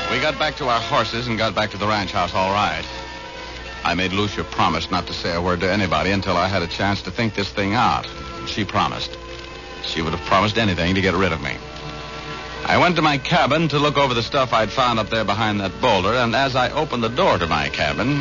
We got back to our horses and got back to the ranch house all right. I made Lucia promise not to say a word to anybody until I had a chance to think this thing out. She promised. She would have promised anything to get rid of me. I went to my cabin to look over the stuff I'd found up there behind that boulder, and as I opened the door to my cabin...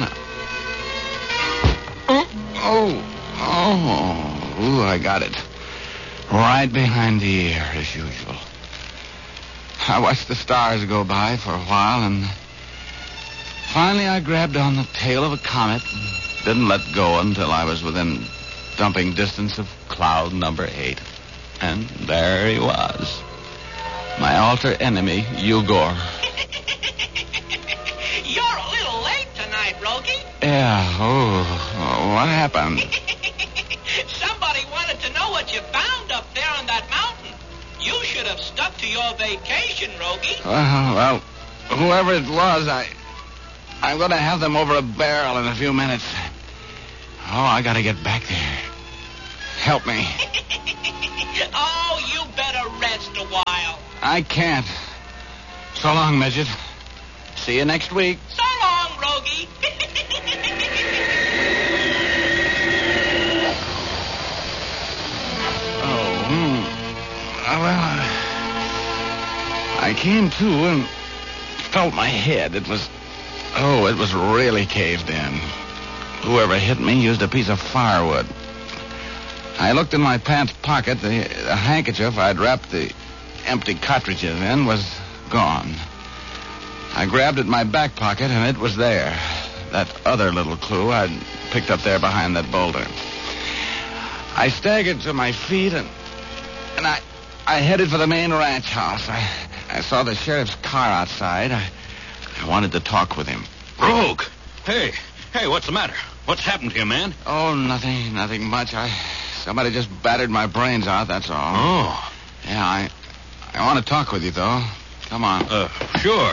Oh, I got it. Right behind the ear, as usual. I watched the stars go by for a while, and finally I grabbed on the tail of a comet and didn't let go until I was within dumping distance of cloud number 8. And there he was. My alter enemy, Yugor. You're a little late tonight, Rogie. Yeah, what happened? Somebody wanted to know what you found up there on that mountain. You should have stuck to your vacation, Rogie. Well, whoever it was, I'm going to have them over a barrel in a few minutes. Oh, I got to get back there. Help me. Oh, you better rest a while. I can't. So long, Midget. See you next week. So long, Rogie. I came to and felt my head. It was really caved in. Whoever hit me used a piece of firewood. I looked in my pants pocket. The handkerchief I'd wrapped the empty cartridges in was gone. I grabbed at my back pocket, and it was there. That other little clue I'd picked up there behind that boulder. I staggered to my feet, and I headed for the main ranch house. I saw the sheriff's car outside. I wanted to talk with him. Rogue! Hey, what's the matter? What's happened to you, man? Oh, nothing much. Somebody just battered my brains out, that's all. Oh. Yeah, I want to talk with you, though. Come on. Sure.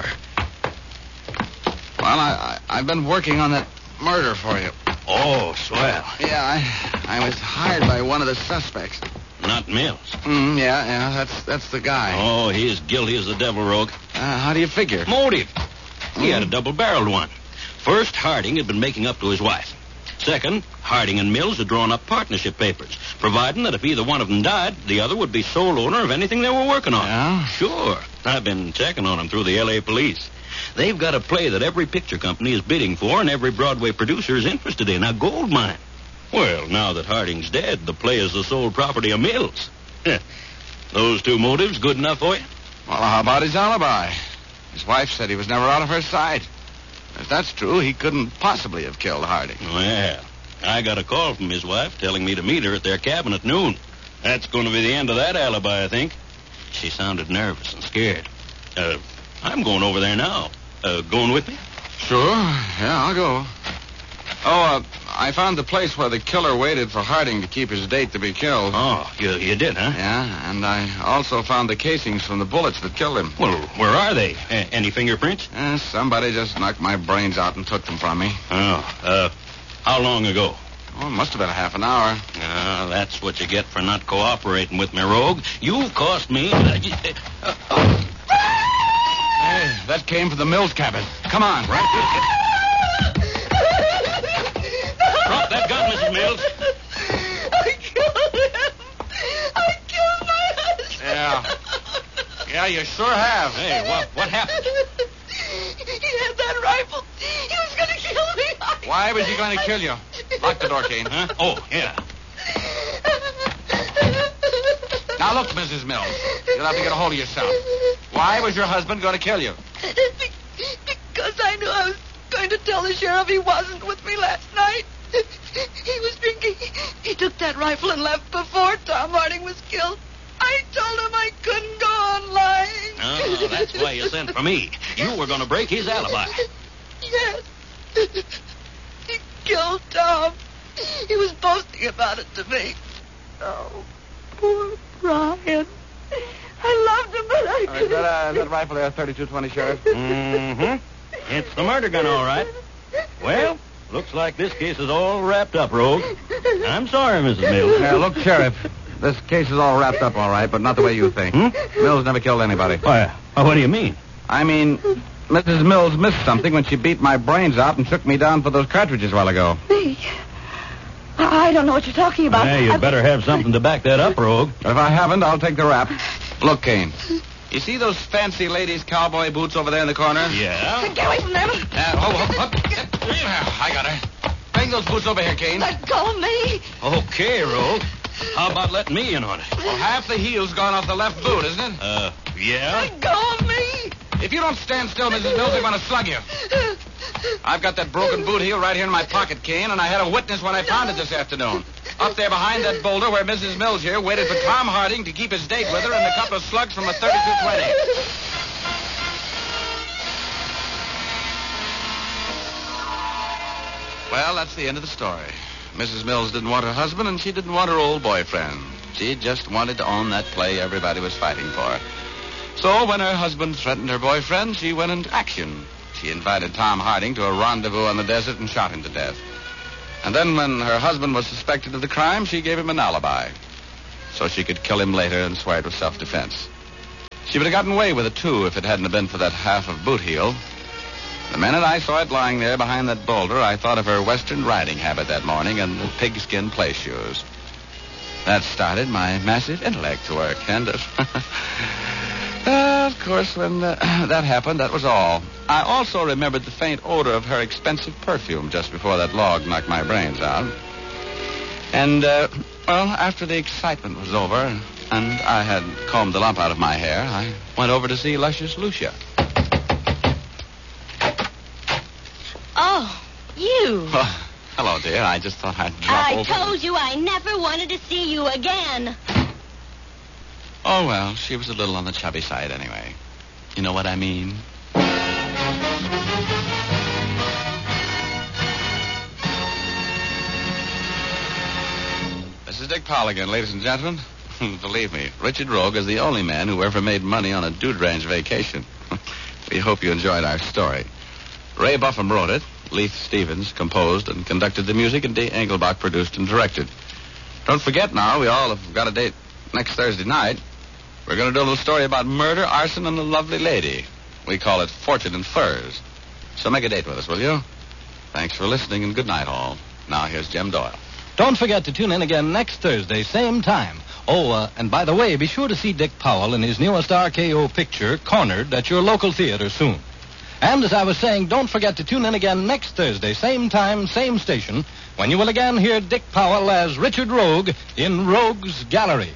Well, I've been working on that murder for you. Oh, swell. Yeah, I was hired by one of the suspects. Not Mills. Yeah, that's the guy. Oh, he is guilty as the devil, Rogue. How do you figure? Motive. He had a double-barreled one. First, Harding had been making up to his wife. Second, Harding and Mills had drawn up partnership papers, providing that if either one of them died, the other would be sole owner of anything they were working on. Yeah? Sure. I've been checking on them through the L.A. police. They've got a play that every picture company is bidding for and every Broadway producer is interested in, a gold mine. Well, now that Harding's dead, the play is the sole property of Mills. Those two motives good enough for you? Well, how about his alibi? His wife said he was never out of her sight. If that's true, he couldn't possibly have killed Harding. Well, I got a call from his wife telling me to meet her at their cabin at noon. That's going to be the end of that alibi, I think. She sounded nervous and scared. I'm going over there now. Going with me? Sure. Yeah, I'll go. Oh, I found the place where the killer waited for Harding to keep his date to be killed. Oh, you did, huh? Yeah, and I also found the casings from the bullets that killed him. Well, where are they? Any fingerprints? Somebody just knocked my brains out and took them from me. Oh, how long ago? Oh, it must have been a half an hour. That's what you get for not cooperating with me, Rogue. You've cost me... Hey, that came from the Mills cabin. Come on. Right. Drop that gun, Mrs. Mills. I killed him. I killed my husband. Yeah, you sure have. Hey, what happened? He had that rifle. He was going to kill me. Why was he going to kill you? Lock the door, Kane. Huh? Oh, yeah. Now, look, Mrs. Mills. You'll have to get a hold of yourself. Why was your husband going to kill you? Because I knew I was going to tell the sheriff he wasn't with me last night. He was drinking. He took that rifle and left before Tom Harding was killed. I told him I couldn't go on lying. Oh, that's why you sent for me. You were going to break his alibi. Yes. He killed Tom. He was boasting about it to me. Oh, poor Brian. I loved him, but I couldn't. Is that rifle there, 32-20, Sheriff? Mm-hmm. It's the murder gun, all right. Well, looks like this case is all wrapped up, Rogue. I'm sorry, Mrs. Mills. Look, Sheriff, this case is all wrapped up all right, but not the way you think. Mills never killed anybody. Why, what do you mean? I mean, Mrs. Mills missed something when she beat my brains out and took me down for those cartridges a while ago. Me? I don't know what you're talking about. Hey, you better have something to back that up, Rogue. But if I haven't, I'll take the rap. Look, Kane. You see those fancy ladies' cowboy boots over there in the corner? Yeah? Get away from them. I got her. Bring those boots over here, Kane. Let go of me. Okay, Rogue. How about letting me in on it? Well, half the heel's gone off the left boot, isn't it? Yeah? Let go of me. If you don't stand still, Mrs. Mills, I'm going to slug you. I've got that broken boot heel right here in my pocket, Kane, and I had a witness when I found it this afternoon. Up there behind that boulder where Mrs. Mills here waited for Tom Harding to keep his date with her and a couple of slugs from a 32-20. Well, that's the end of the story. Mrs. Mills didn't want her husband, and she didn't want her old boyfriend. She just wanted to own that play everybody was fighting for. So when her husband threatened her boyfriend, she went into action. She invited Tom Harding to a rendezvous on the desert and shot him to death. And then when her husband was suspected of the crime, she gave him an alibi. So she could kill him later and swear it was self-defense. She would have gotten away with it, too, if it hadn't been for that half of boot heel. The minute I saw it lying there behind that boulder, I thought of her western riding habit that morning and the pigskin play shoes. That started my massive intellect to work, and of course, when that happened, that was all. I also remembered the faint odor of her expensive perfume just before that log knocked my brains out. And, well, after the excitement was over and I had combed the lump out of my hair, I went over to see Luscious Lucia. Oh, you. Well, hello, dear. I just thought I'd drop over. I told you I never wanted to see you again. Oh, well, she was a little on the chubby side anyway. You know what I mean? This is Dick Powell again, ladies and gentlemen. Believe me, Richard Rogue is the only man who ever made money on a dude ranch vacation. We hope you enjoyed our story. Ray Buffum wrote it. Leith Stevens composed and conducted the music, and Dee Engelbach produced and directed. Don't forget now, we all have got a date next Thursday night. We're going to do a little story about murder, arson, and a lovely lady. We call it Fortune and Furs. So make a date with us, will you? Thanks for listening, and good night, all. Now here's Jim Doyle. Don't forget to tune in again next Thursday, same time. Oh, and by the way, be sure to see Dick Powell in his newest RKO picture, Cornered, at your local theater soon. And as I was saying, don't forget to tune in again next Thursday, same time, same station, when you will again hear Dick Powell as Richard Rogue in Rogue's Gallery.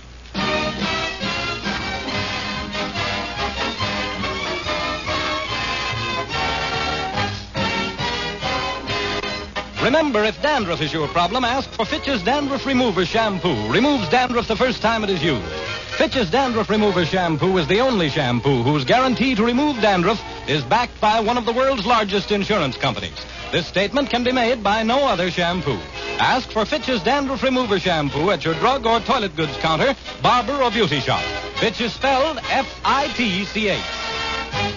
Remember, if dandruff is your problem, ask for Fitch's Dandruff Remover Shampoo. Removes dandruff the first time it is used. Fitch's Dandruff Remover Shampoo is the only shampoo whose guarantee to remove dandruff is backed by one of the world's largest insurance companies. This statement can be made by no other shampoo. Ask for Fitch's Dandruff Remover Shampoo at your drug or toilet goods counter, barber or beauty shop. Fitch is spelled F-I-T-C-H.